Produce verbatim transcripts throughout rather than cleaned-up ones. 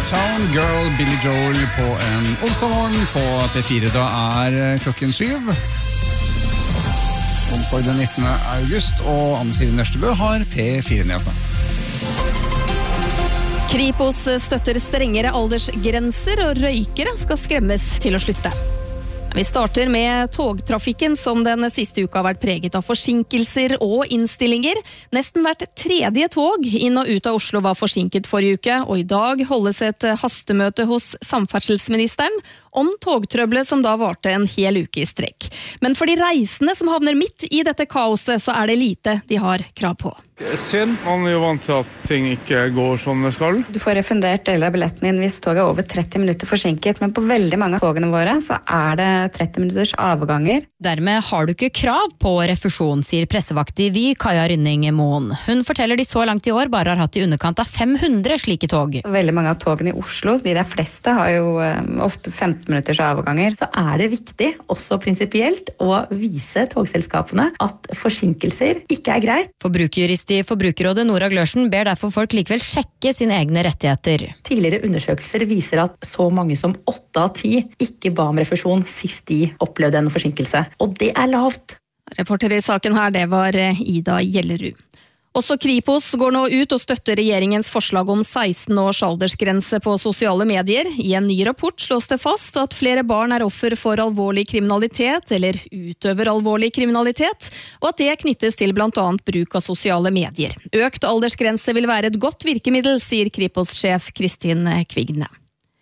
Uptown Girl, Billy Joel på en onsdag morgen på P fire. Da er klokken syv. Onsdag den nittende august, og Anne Siri Nørstebø har P fire-nyhetene. Kripos støtter strengere aldersgrenser, og røykere skal skremmes til å slutte. Vi starter med togtrafikken, som den siste uka har vært preget av forsinkelser og innstillinger. Nesten hvert tredje tog inn og ut av Oslo var forsinket forrige uke, og i dag holdes et hastemøte hos samferdselsministeren om togtrøbbelet som da varte en hel uke i strekk. Men for de reisende som havner midt i dette kaoset, så er det lite de har krav på. Synd. Man er jo vant til at ting ikke går som det skal. Du får refundert deler av billetten din hvis toget er over tretti minutter forsinket, men på veldig mange av togene våre så er det tretti minutters avganger. Dermed har du ikke krav på refusjon, sier pressevakt i Vy, Kaja Rynning Moen. Hun forteller de så langt i år bare har hatt i underkant av fem hundre slike tog. Veldig mange av togene i Oslo, de der fleste har jo ofte femten minutters avganger. Så er det viktig, også prinsipielt, å vise togselskapene at forsinkelser ikke er greit. Forbrukerjurist i Forbrukerrådet Nora Glørsen ber derfor folk likevel sjekke sine egne rettigheter. Tidligere undersøkelser viser at så mange som åtte av ti ikke ba om refusjon sist de opplevde en forsinkelse. Og det er lavt. Reporter i saken her, det var Ida Gjellerud. Også Kripos går nå ut og støtter regjeringens forslag om seksten års aldersgrense på sosiale medier. I en ny rapport slås det fast at flere barn er offer for alvorlig kriminalitet eller utøver alvorlig kriminalitet, og at det knyttes til blant annet bruk av sosiale medier. Økt aldersgrense vil være et godt virkemiddel, sier Kripos-sjef Kristin Kvigne.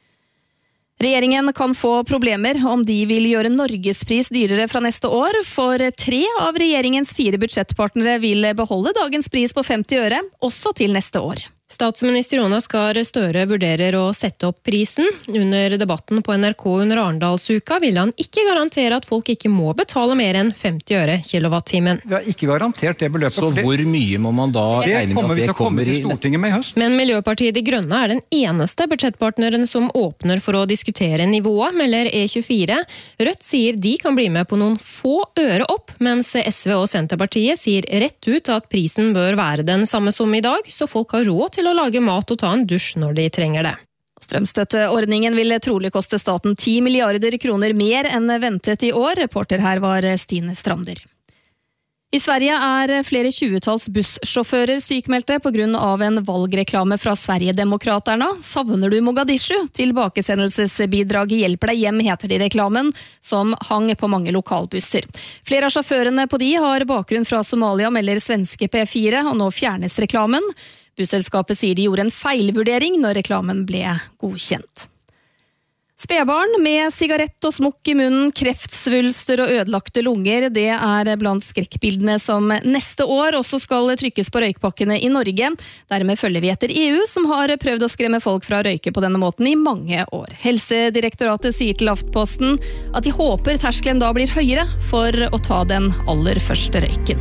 Regjeringen kan få problemer om de vil gjøre Norgespris dyrere fra neste år, for tre av regjeringens fire budsjettpartnere vil beholde dagens pris på femti øre, også til neste år. Statsminister Jonas Gahr Støre vurderer å sette opp prisen. Under debatten på N R K under Arendalsuka ville han ikke garantere at folk ikke må betale mer enn femti øre kilowattimen. Vi har ikke garantert det beløpet. Så hvor mye må man da regne med at det kommer i Stortinget med i høst? Men Miljøpartiet De Grønne er den eneste budsjettpartneren som åpner for å diskutere nivået, melder E tjuefire. Rødt sier de kan bli med på noen få øre opp, mens S V og Senterpartiet sier rett ut at prisen bør være den samme som i dag, så folk har råd til å lage mat og ta en dusj når de trenger det. Strømstøtteordningen vil trolig koste staten ti milliarder kroner mer enn ventet i år. Reporter her var Stine Strander. I Sverige er flere tjuetalls bussjåfører sykmeldte på grunn av en valgreklame fra Sverigedemokraterna. Savner du Mogadishu? Tilbakesendelsesbidraget hjelper deg hjem, heter det i reklamen, som hang på mange lokalbusser. Flere av sjåførene på de har bakgrunn fra Somalia, melder svenske P fire, og nå fjernes reklamen. Busselskapet sier de gjorde en feilvurdering når reklamen ble godkjent. Spedbarn med sigarett og smokk i munnen, kreftsvulster og ødelagte lunger, det er blant skrekkbildene som neste år også skal trykkes på røykpakkene i Norge. Dermed følger vi etter E U, som har prøvd å skremme folk fra å røyke på denne måten i mange år. Helsedirektoratet sier til Aftenposten at de håper terskelen da blir høyere for å ta den aller første røyken.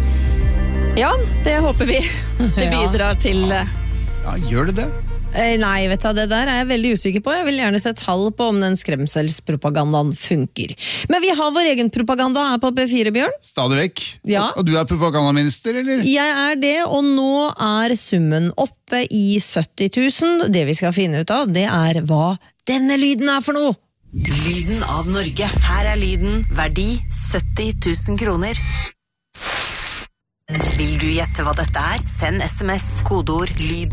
Ja, det håper vi. Det bidrar til... Ja, gjør det det? Eh, nei, vet du, det der er jeg veldig usikker på. Jeg vil gjerne se tall på om den skremselspropagandaen funker. Men vi har vår egen propaganda her på P fire, Bjørn. Stadig vekk. Ja. Og, og du er propagandaminister, eller? Jeg er det, og nå er summen oppe i sytti tusen. Det vi skal finne ut av, det er hva denne lyden er for noe. Lyden av Norge. Her er lyden, verdi sytti tusen kroner. Vil du gjette hva dette er? Send sms, kodeord lyd